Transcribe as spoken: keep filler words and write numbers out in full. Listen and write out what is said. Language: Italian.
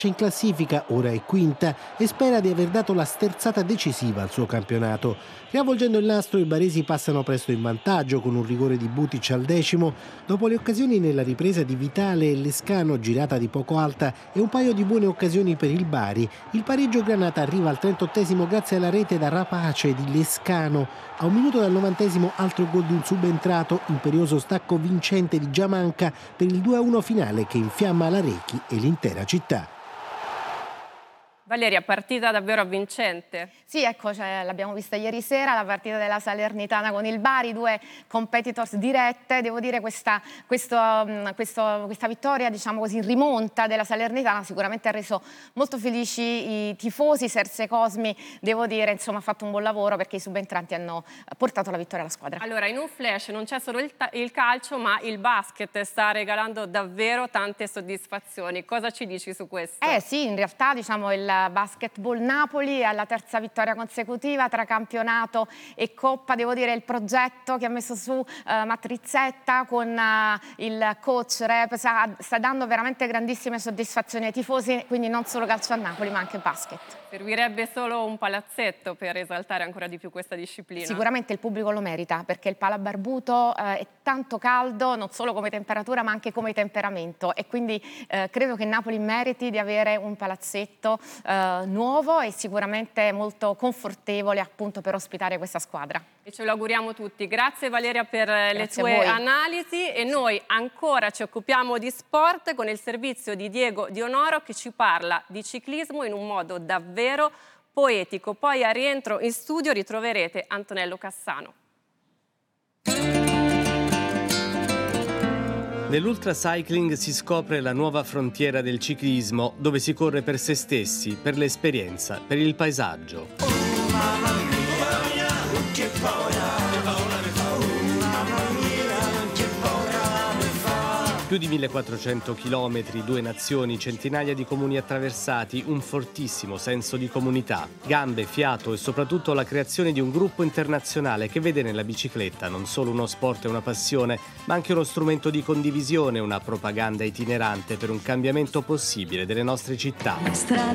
In classifica ora è quinta e spera di aver dato la sterzata decisiva al suo campionato. Riavvolgendo il nastro, i baresi passano presto in vantaggio con un rigore di Butic al decimo. Dopo le occasioni nella ripresa di Vitale e Lescano, girata di poco alta, e un paio di buone occasioni per il Bari, il pareggio granata arriva al trentottesimo grazie alla rete da rapace di Lescano. A un minuto dal novantesimo altro gol di un subentrato, imperioso stacco vincente di Giamanca per il due a uno finale che infiamma l'Arechi e l'intera città. Valeria, partita davvero avvincente. Sì, ecco, cioè, l'abbiamo vista ieri sera, la partita della Salernitana con il Bari, due competitors dirette. Devo dire questa, questo, questo, questa vittoria, diciamo così, rimonta della Salernitana sicuramente ha reso molto felici i tifosi. Serse Cosmi, devo dire, insomma, ha fatto un buon lavoro perché i subentranti hanno portato la vittoria alla squadra. Allora, in un flash non c'è solo il, il calcio, ma il basket sta regalando davvero tante soddisfazioni. Cosa ci dici su questo? Eh sì, in realtà, diciamo, il Basketball Napoli alla terza vittoria consecutiva tra campionato e Coppa. Devo dire il progetto che ha messo su uh, Matrizzetta con uh, il coach Rep sta, sta dando veramente grandissime soddisfazioni ai tifosi, quindi non solo calcio a Napoli ma anche basket. Servirebbe solo un palazzetto per esaltare ancora di più questa disciplina. Sicuramente il pubblico lo merita perché il Palabarbuto eh, è tanto caldo non solo come temperatura ma anche come temperamento e quindi eh, credo che Napoli meriti di avere un palazzetto eh, nuovo e sicuramente molto confortevole appunto per ospitare questa squadra. E ce lo auguriamo tutti. Grazie Valeria per Grazie le tue analisi e noi ancora ci occupiamo di sport con il servizio di Diego Dionoro che ci parla di ciclismo in un modo davvero poetico. Poi a rientro in studio ritroverete Antonello Cassano. Nell'ultracycling si scopre la nuova frontiera del ciclismo, dove si corre per se stessi, per l'esperienza, per il paesaggio. Più di millequattrocento chilometri, due nazioni, centinaia di comuni attraversati, un fortissimo senso di comunità, gambe, fiato e soprattutto la creazione di un gruppo internazionale che vede nella bicicletta non solo uno sport e una passione, ma anche uno strumento di condivisione, una propaganda itinerante per un cambiamento possibile delle nostre città.